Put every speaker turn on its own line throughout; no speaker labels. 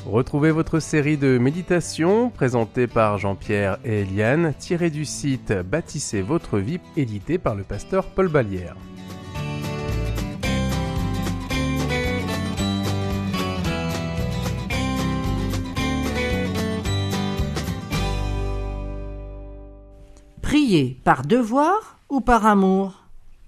Retrouvez votre série de méditations présentée par Jean-Pierre et Eliane, tirée du site Bâtissez votre vie, édité par le pasteur Paul Ballière.
Prier par devoir ou par amour?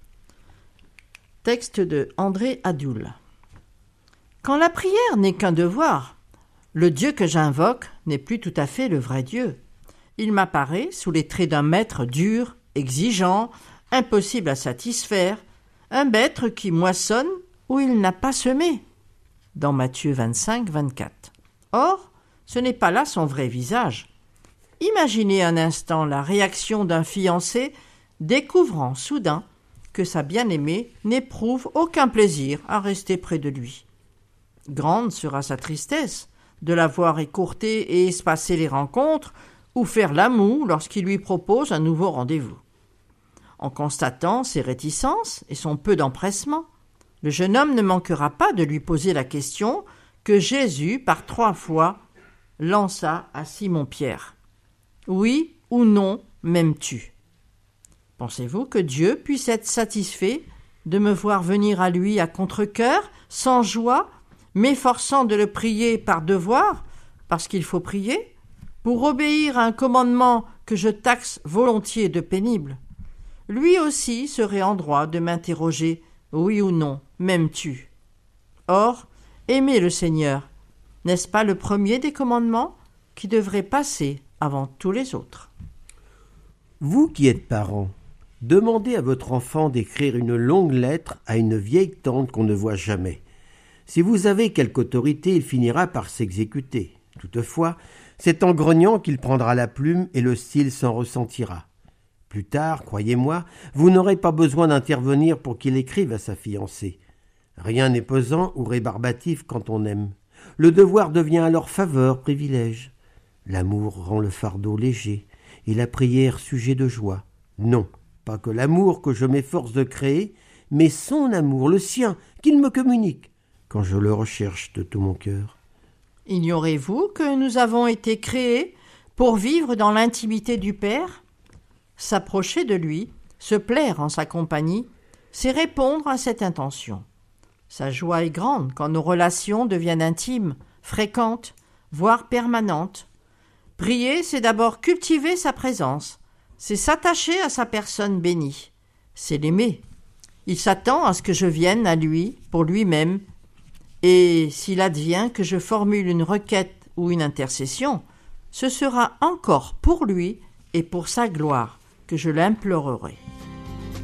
Texte de André Adoul. Quand la prière n'est qu'un devoir, le Dieu que j'invoque n'est plus tout à fait le vrai Dieu. Il m'apparaît sous les traits d'un maître dur, exigeant, impossible à satisfaire, un maître qui moissonne où il n'a pas semé. Dans Matthieu 25, 24. Or, ce n'est pas là son vrai visage. Imaginez un instant la réaction d'un fiancé découvrant soudain que sa bien-aimée n'éprouve aucun plaisir à rester près de lui. Grande sera sa tristesse de la voir écourter et espacer les rencontres ou faire la moue lorsqu'il lui propose un nouveau rendez-vous. En constatant ses réticences et son peu d'empressement, le jeune homme ne manquera pas de lui poser la question que Jésus, par 3 fois, lança à Simon-Pierre. Oui ou non m'aimes-tu? Pensez-vous que Dieu puisse être satisfait de me voir venir à lui à contre-cœur, sans joie, m'efforçant de le prier par devoir, parce qu'il faut prier, pour obéir à un commandement que je taxe volontiers de pénible? Lui aussi serait en droit de m'interroger, oui ou non, m'aimes-tu? Or, aimer le Seigneur, n'est-ce pas le premier des commandements qui devrait passer avant tous les autres?
Vous qui êtes parents, demandez à votre enfant d'écrire une longue lettre à une vieille tante qu'on ne voit jamais. Si vous avez quelque autorité, il finira par s'exécuter. Toutefois, c'est en grognant qu'il prendra la plume et le style s'en ressentira. Plus tard, croyez-moi, vous n'aurez pas besoin d'intervenir pour qu'il écrive à sa fiancée. Rien n'est pesant ou rébarbatif quand on aime. Le devoir devient alors faveur, privilège. L'amour rend le fardeau léger et la prière sujet de joie. Non, pas que l'amour que je m'efforce de créer, mais son amour, le sien, qu'il me communique, quand je le recherche de tout mon cœur.
Ignorez-vous que nous avons été créés pour vivre dans l'intimité du Père? S'approcher de lui, se plaire en sa compagnie, c'est répondre à cette intention. Sa joie est grande quand nos relations deviennent intimes, fréquentes, voire permanentes. Prier, c'est d'abord cultiver sa présence, c'est s'attacher à sa personne bénie, c'est l'aimer. Il s'attend à ce que je vienne à lui pour lui-même, et s'il advient que je formule une requête ou une intercession, ce sera encore pour lui et pour sa gloire que je l'implorerai.